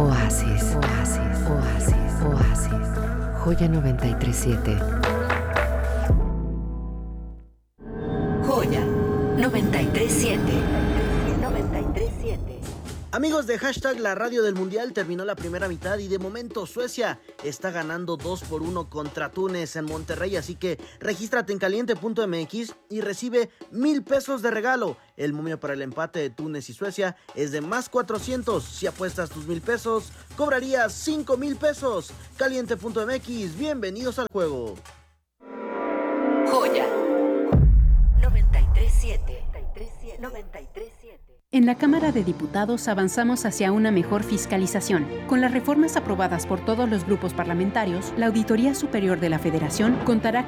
Oasis, oasis, oasis, oasis. Joya 937. Joya 937. 937. Amigos de Hashtag La Radio del Mundial, terminó la primera mitad y de momento Suecia está ganando 2-1 contra Túnez en Monterrey, así que regístrate en caliente.mx y recibe 1,000 pesos de regalo. El momio para el empate de Túnez y Suecia es de más 400. Si apuestas tus 1,000 pesos, cobrarías 5,000 pesos. Caliente.mx, bienvenidos al juego. Joya 937. 937. En la Cámara de Diputados avanzamos hacia una mejor fiscalización. Con las reformas aprobadas por todos los grupos parlamentarios, la Auditoría Superior de la Federación contará